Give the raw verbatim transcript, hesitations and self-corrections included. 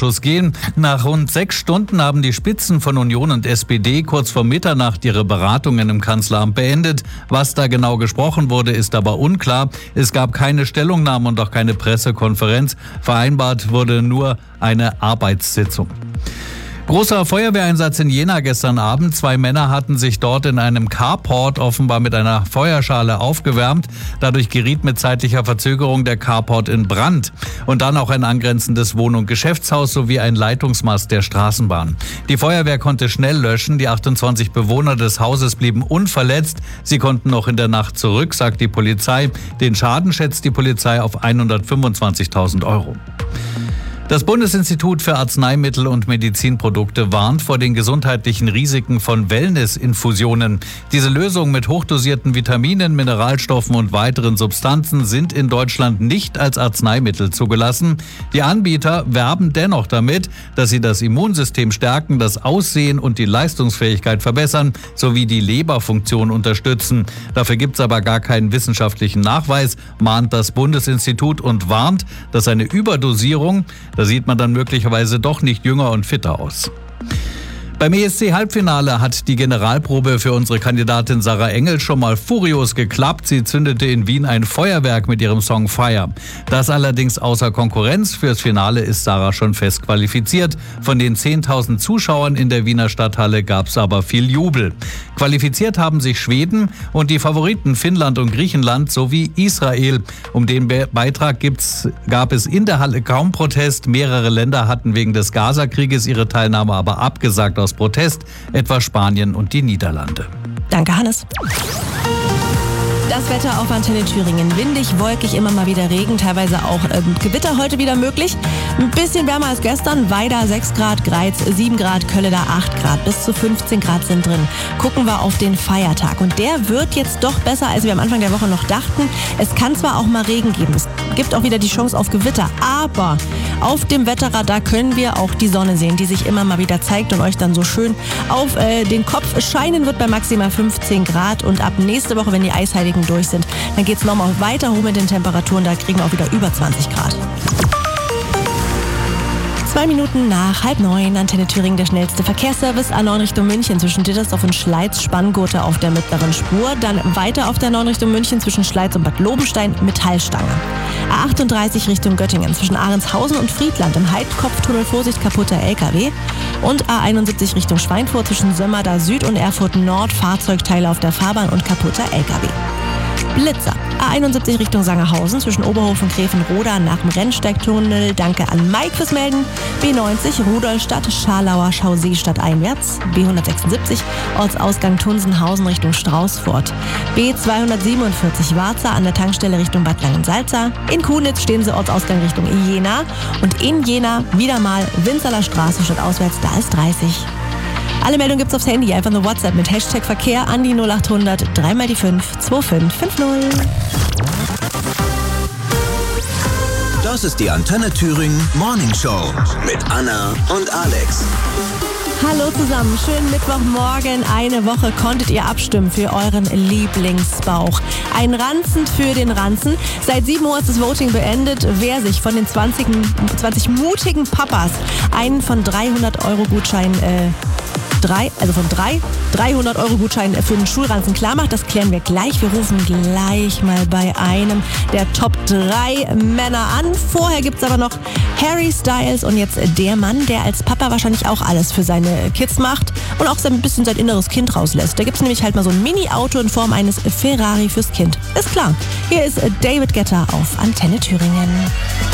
Innenausschuss gehen. Nach rund sechs Stunden haben die Spitzen von Union und S P D kurz vor Mitternacht ihre Beratungen im Kanzleramt beendet. Was da genau gesprochen wurde, ist aber unklar. Es gab keine Stellungnahme und auch keine Pressekonferenz. Vereinbart wurde nur eine Arbeitssitzung. Großer Feuerwehreinsatz in Jena gestern Abend. Zwei Männer hatten sich dort in einem Carport offenbar mit einer Feuerschale aufgewärmt. Dadurch geriet mit zeitlicher Verzögerung der Carport in Brand. Und dann auch ein angrenzendes Wohn- und Geschäftshaus sowie ein Leitungsmast der Straßenbahn. Die Feuerwehr konnte schnell löschen. Die achtundzwanzig Bewohner des Hauses blieben unverletzt. Sie konnten noch in der Nacht zurück, sagt die Polizei. Den Schaden schätzt die Polizei auf hundertfünfundzwanzigtausend Euro. Das Bundesinstitut für Arzneimittel und Medizinprodukte warnt vor den gesundheitlichen Risiken von Wellness-Infusionen. Diese Lösungen mit hochdosierten Vitaminen, Mineralstoffen und weiteren Substanzen sind in Deutschland nicht als Arzneimittel zugelassen. Die Anbieter werben dennoch damit, dass sie das Immunsystem stärken, das Aussehen und die Leistungsfähigkeit verbessern sowie die Leberfunktion unterstützen. Dafür gibt es aber gar keinen wissenschaftlichen Nachweis, mahnt das Bundesinstitut und warnt, dass eine Überdosierung, da sieht man dann möglicherweise doch nicht jünger und fitter aus. Beim E S C-Halbfinale hat die Generalprobe für unsere Kandidatin Sarah Engel schon mal furios geklappt. Sie zündete in Wien ein Feuerwerk mit ihrem Song Fire. Das allerdings außer Konkurrenz. Fürs Finale ist Sarah schon fest qualifiziert. Von den zehntausend Zuschauern in der Wiener Stadthalle gab es aber viel Jubel. Qualifiziert haben sich Schweden und die Favoriten Finnland und Griechenland sowie Israel. Um den Be- Beitrag gibt's, gab es in der Halle kaum Protest. Mehrere Länder hatten wegen des Gaza-Krieges ihre Teilnahme aber abgesagt aus Protest, etwa Spanien und die Niederlande. Danke, Hannes. Das Wetter auf Antenne Thüringen. Windig, wolkig, immer mal wieder Regen, teilweise auch ähm, Gewitter heute wieder möglich. Ein bisschen wärmer als gestern. Weida sechs Grad, Greiz sieben Grad, Kölle da acht Grad. Bis zu fünfzehn Grad sind drin. Gucken wir auf den Feiertag. Und der wird jetzt doch besser, als wir am Anfang der Woche noch dachten. Es kann zwar auch mal Regen geben. Es gibt auch wieder die Chance auf Gewitter. Aber auf dem Wetterradar können wir auch die Sonne sehen, die sich immer mal wieder zeigt und euch dann so schön auf äh, den Kopf scheinen wird bei maximal fünfzehn Grad. Und ab nächste Woche, wenn die Eisheiligen durch sind, dann geht es nochmal weiter hoch mit den Temperaturen. Da kriegen wir auch wieder über zwanzig Grad. Zwei Minuten nach halb neun, Antenne Thüringen, der schnellste Verkehrsservice. A neun Richtung München zwischen Dittersdorf und Schleiz, Spanngurte auf der mittleren Spur. Dann weiter auf der neun Richtung München zwischen Schleiz und Bad Lobenstein, Metallstange. A achtunddreißig Richtung Göttingen zwischen Ahrendshausen und Friedland im Heidkopftunnel, Vorsicht, kaputter L K W. Und A einundsiebzig Richtung Schweinfurt zwischen Sömmerda Süd und Erfurt Nord, Fahrzeugteile auf der Fahrbahn und kaputter L K W. Blitzer. A einundsiebzig Richtung Sangerhausen zwischen Oberhof und Grevenroda nach dem Rennsteigtunnel. Danke an Mike fürs Melden. B neunzig Rudolstadt, Scharlauer Schauseestadt einwärts. B hundertsechsundsiebzig Ortsausgang Tunsenhausen Richtung Straußfurt. B zweihundertsiebenundvierzig Warza an der Tankstelle Richtung Bad Langensalza. In Kunitz stehen sie Ortsausgang Richtung Jena. Und in Jena wieder mal Winzerler Straße statt auswärts, da ist dreißig. Alle Meldungen gibt's aufs Handy, einfach nur WhatsApp mit Hashtag Verkehr an die null achthundert drei mal die fünf zwei fünf fünf null. Das ist die Antenne Thüringen Morning Show mit Anna und Alex. Hallo zusammen, schönen Mittwochmorgen. Eine Woche konntet ihr abstimmen für euren Lieblingsbauch. Ein Ranzen für den Ranzen. Seit sieben Uhr ist das Voting beendet. Wer sich von den zwanzig, zwanzig mutigen Papas einen von dreihundert Euro Gutschein äh, Drei, also von drei, dreihundert Euro Gutschein für den Schulranzen klar macht, das klären wir gleich. Wir rufen gleich mal bei einem der Top drei Männer an. Vorher gibt's aber noch Harry Styles und jetzt der Mann, der als Papa wahrscheinlich auch alles für seine Kids macht und auch so ein bisschen sein inneres Kind rauslässt. Da gibt's nämlich halt mal so ein Mini-Auto in Form eines Ferrari fürs Kind. Ist klar. Hier ist David Guetta auf Antenne Thüringen.